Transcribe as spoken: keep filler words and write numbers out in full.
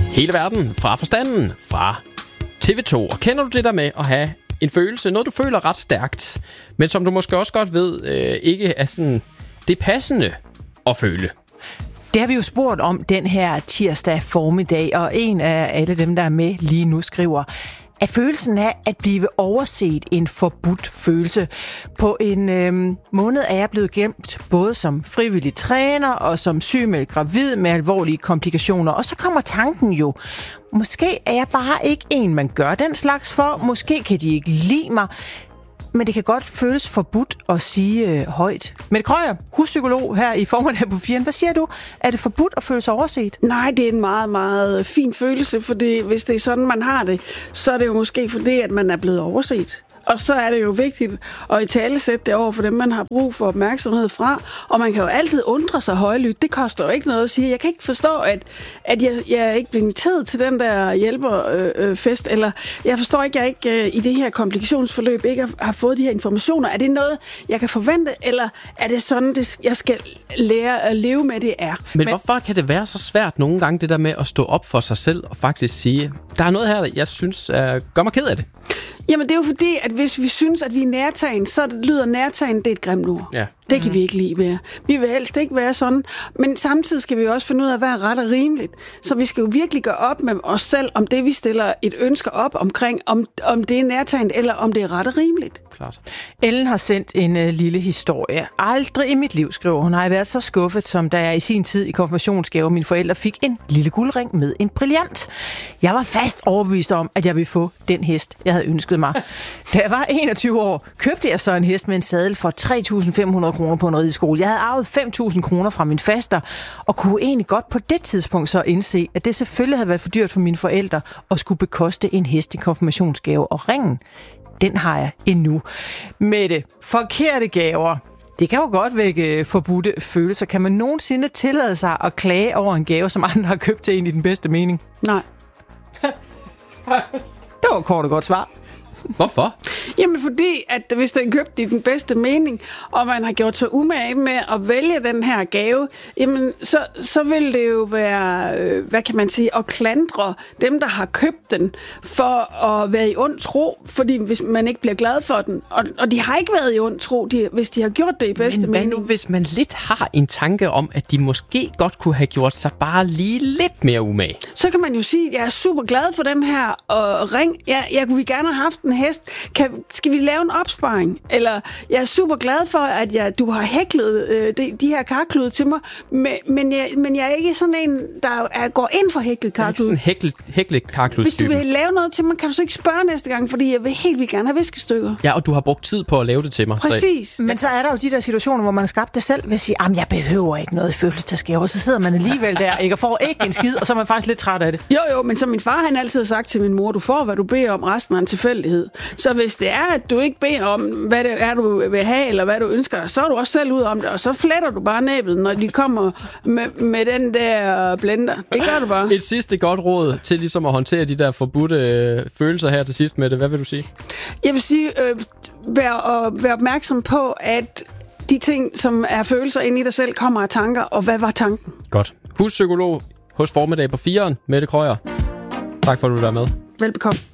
Hele verden fra forstanden fra T V to. Og kender du det der med at have en følelse, noget du føler ret stærkt, men som du måske også godt ved øh, ikke er sådan det passende at føle? Det har vi jo spurgt om den her tirsdag formiddag, og en af alle dem, der er med lige nu, skriver, at følelsen af at blive overset en forbudt følelse. På en øh, måned er jeg blevet gemt både som frivillig træner og som sygemeldt gravid med alvorlige komplikationer. Og så kommer tanken jo, måske er jeg bare ikke en, man gør den slags for. Måske kan de ikke lide mig. Men det kan godt føles forbudt at sige øh, højt. Mette Krøyer, huspsykolog her i formiddag på Firen. Hvad siger du? Er det forbudt at føle sig overset? Nej, det er en meget, meget fin følelse, fordi hvis det er sådan, man har det, så er det jo måske fordi, at man er blevet overset. Og så er det jo vigtigt at italesætte det over for dem, man har brug for opmærksomhed fra. Og man kan jo altid undre sig højlydt. Det koster jo ikke noget at sige. Jeg kan ikke forstå, at, at jeg, jeg ikke bliver inviteret til den der hjælperfest. Øh, eller jeg forstår ikke, at jeg ikke øh, i det her komplikationsforløb ikke har, har fået de her informationer. Er det noget, jeg kan forvente? Eller er det sådan, det, jeg skal lære at leve med, det er? Men, Men hvorfor kan det være så svært nogle gange, det der med at stå op for sig selv og faktisk sige, der er noget her, jeg synes uh, gør mig ked af det? Jamen, det er jo fordi, at hvis vi synes, at vi er nærtagen, så lyder nærtagen, det er et grimt ord. Ja. Det kan vi ikke lide mere. Vi vil helst ikke være sådan. Men samtidig skal vi jo også finde ud af, hvad er ret og rimeligt. Så vi skal jo virkelig gøre op med os selv, om det, vi stiller et ønske op omkring, om, om det er nærtagen, eller om det er ret og rimeligt. Klart. Ellen har sendt en uh, lille historie. Aldrig i mit liv, skriver hun, har jeg været så skuffet, som da jeg i sin tid i konfirmationsgave mine forældre fik en lille guldring med en brillant. Jeg var fast overbevist om, at jeg ville få den hest, jeg havde ønsket mig. Da jeg var enogtyve år, købte jeg så en hest med en sadel for tre tusind fem hundrede kroner på en rideskole. Jeg havde arvet fem tusind kroner fra min faster, og kunne egentlig godt på det tidspunkt så indse, at det selvfølgelig havde været for dyrt for mine forældre at skulle bekoste en hest i konfirmationsgave. Og ringen, den har jeg endnu. Mette, forkerte gaver. Det kan jo godt vække forbudte følelser. Kan man nogensinde tillade sig at klage over en gave, som andre har købt til en i den bedste mening? Nej. Det var et kort og godt svar. Hvorfor? Jamen fordi, at hvis den er købt i den bedste mening, og man har gjort sig umage med at vælge den her gave, jamen så, så vil det jo være, øh, hvad kan man sige, at klandre dem, der har købt den, for at være i ond tro, fordi hvis man ikke bliver glad for den. Og, og de har ikke været i ond tro, de, hvis de har gjort det i bedste Men mening. Men hvad nu, hvis man lidt har en tanke om, at de måske godt kunne have gjort sig bare lige lidt mere umage? Så kan man jo sige, at jeg er super glad for den her og ring. Jeg, jeg kunne vi gerne have haft en hest. Kan, skal vi lave en opsparing? Eller jeg er super glad for, at jeg, du har hæklet øh, de, de her karklude til mig, men, men, jeg, men jeg er ikke sådan en, der er, går ind for hæklet karklude. Det er ikke sådan en hæklet karklude. Hvis du vil lave noget til mig, kan du så ikke spørge næste gang, fordi jeg vil helt vildt gerne have viskestykker. Ja, og du har brugt tid på at lave det til mig. Præcis. Så... Men så er der jo de der situationer, hvor man har skabt det selv ved at sige, at jeg behøver ikke noget følelsesgave, og så sidder man alligevel der ikke, og får ikke en skid, og så er man faktisk lidt træt af det. Jo, jo, men som min far han altid har sagt til min mor, du får, hvad du beder om, resten af en tilfældighed. Så hvis det er, at du ikke beder om, hvad det er, du vil have, eller hvad du ønsker dig, så er du også selv ud om det, og så fletter du bare næbet, når de kommer med, med den der blender. Det gør du bare. Et sidste godt råd til ligesom at håndtere de der forbudte øh, følelser her til sidst med det. Hvad vil du sige? Jeg vil sige, øh, vær, øh, vær opmærksom på, at de ting, som er følelser inde i dig selv, kommer af tanker, og hvad var tanken? Godt. Huspsykolog hos Formiddag på Firen, Mette Krøyer. Tak for, at du var med. Velbekomme.